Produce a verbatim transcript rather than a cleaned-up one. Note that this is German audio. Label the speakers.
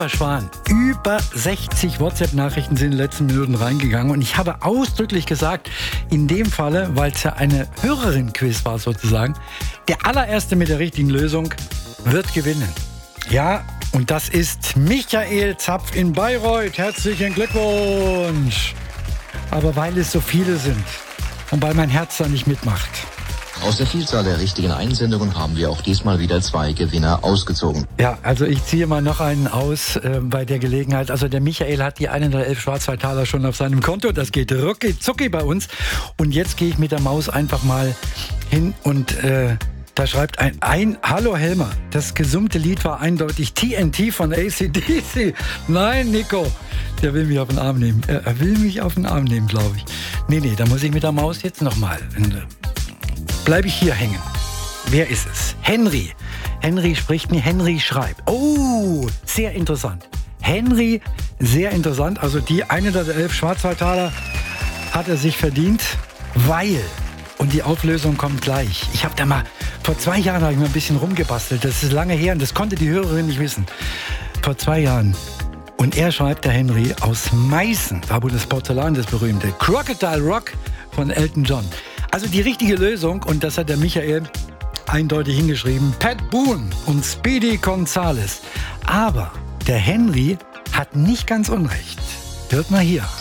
Speaker 1: Schwan, über sechzig WhatsApp-Nachrichten sind in den letzten Minuten reingegangen und ich habe ausdrücklich gesagt, in dem Falle, weil es ja eine Hörerin-Quiz war sozusagen, der allererste mit der richtigen Lösung wird gewinnen. Ja, und das ist Michael Zapf in Bayreuth. Herzlichen Glückwunsch! Aber weil es so viele sind und weil mein Herz da nicht mitmacht.
Speaker 2: Aus der Vielzahl der richtigen Einsendungen haben wir auch diesmal wieder zwei Gewinner ausgezogen.
Speaker 1: Ja, also ich ziehe mal noch einen aus äh, bei der Gelegenheit. Also der Michael hat die hundertelf Schwarzwaldtaler schon auf seinem Konto. Das geht rucki zucki bei uns. Und jetzt gehe ich mit der Maus einfach mal hin und äh, da schreibt ein, ein Hallo Helmer. Das gesummte Lied war eindeutig T N T von A C D C. Nein, Nico. Der will mich auf den Arm nehmen. Er will mich auf den Arm nehmen, glaube ich. Nee, nee, da muss ich mit der Maus jetzt nochmal. Bleibe ich hier hängen. Wer ist es? Henry. Henry spricht mir, Henry schreibt. Oh, sehr interessant. Henry, sehr interessant. Also die hundertelf Schwarzwaldtaler hat er sich verdient, weil, und die Auflösung kommt gleich. Ich habe da mal, vor zwei Jahren habe ich mal ein bisschen rumgebastelt. Das ist lange her und das konnte die Hörerin nicht wissen. Vor zwei Jahren. Und er schreibt, der Henry, aus Meißen, da wo das Porzellan, das berühmte Crocodile Rock von Elton John. Also die richtige Lösung, und das hat der Michael eindeutig hingeschrieben, Pat Boone und Speedy Gonzales. Aber der Henry hat nicht ganz unrecht. Hört mal hier.